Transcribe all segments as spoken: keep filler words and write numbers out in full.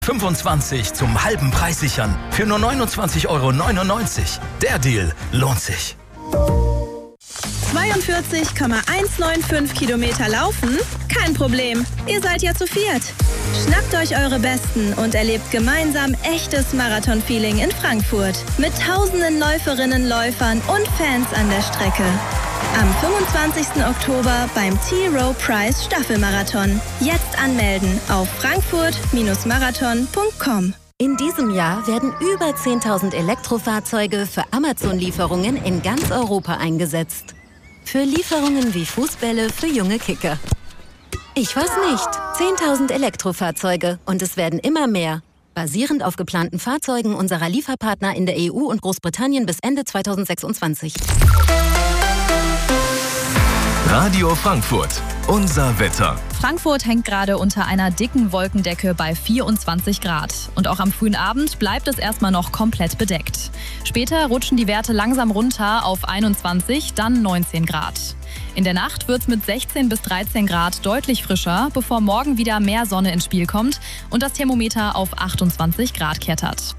fünfundzwanzig zum halben Preis sichern für nur neunundzwanzig Euro neunundneunzig. Der Deal lohnt sich. zweiundvierzig Komma hundertfünfzehn Kilometer laufen? Kein Problem, ihr seid ja zu viert. Schnappt euch eure Besten und erlebt gemeinsam echtes Marathon-Feeling in Frankfurt. Mit tausenden Läuferinnen, Läufern und Fans an der Strecke. Am fünfundzwanzigsten Oktober beim T-Row Prize Staffelmarathon. Jetzt anmelden auf frankfurt Marathon punkt com. In diesem Jahr werden über zehntausend Elektrofahrzeuge für Amazon-Lieferungen in ganz Europa eingesetzt. Für Lieferungen wie Fußbälle für junge Kicker. Ich weiß nicht. zehntausend Elektrofahrzeuge und es werden immer mehr. Basierend auf geplanten Fahrzeugen unserer Lieferpartner in der E U und Großbritannien bis Ende zweitausendsechsundzwanzig. Radio Frankfurt, unser Wetter. Frankfurt hängt gerade unter einer dicken Wolkendecke bei vierundzwanzig Grad. Und auch am frühen Abend bleibt es erstmal noch komplett bedeckt. Später rutschen die Werte langsam runter auf einundzwanzig, dann neunzehn Grad. In der Nacht wird es mit sechzehn bis dreizehn Grad deutlich frischer, bevor morgen wieder mehr Sonne ins Spiel kommt und das Thermometer auf achtundzwanzig Grad klettert.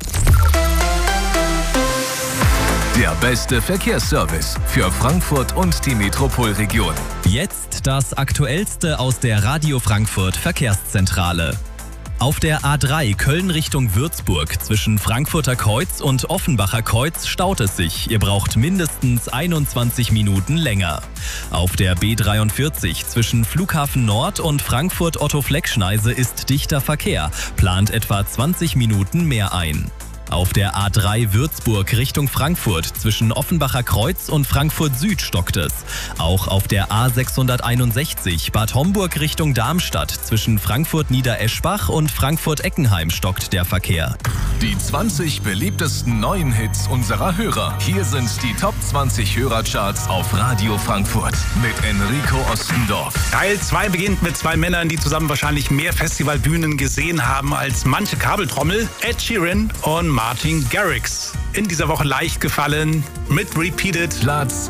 Der beste Verkehrsservice für Frankfurt und die Metropolregion. Jetzt das Aktuellste aus der Radio Frankfurt Verkehrszentrale. Auf der A drei Köln Richtung Würzburg zwischen Frankfurter Kreuz und Offenbacher Kreuz staut es sich. Ihr braucht mindestens einundzwanzig Minuten länger. Auf der B dreiundvierzig zwischen Flughafen Nord und Frankfurt-Otto-Fleck-Schneise ist dichter Verkehr. Plant etwa zwanzig Minuten mehr ein. Auf der A drei Würzburg Richtung Frankfurt zwischen Offenbacher Kreuz und Frankfurt Süd stockt es. Auch auf der A sechshunderteinundsechzig Bad Homburg Richtung Darmstadt zwischen Frankfurt Niedereschbach und Frankfurt Eckenheim stockt der Verkehr. Die zwanzig beliebtesten neuen Hits unserer Hörer. Hier sind die Top zwanzig Hörercharts auf Radio Frankfurt mit Enrico Ostendorf. Teil zwei beginnt mit zwei Männern, die zusammen wahrscheinlich mehr Festivalbühnen gesehen haben als manche Kabeltrommel. Ed Sheeran und Martin Garrix. In dieser Woche leicht gefallen mit Repeated. Platz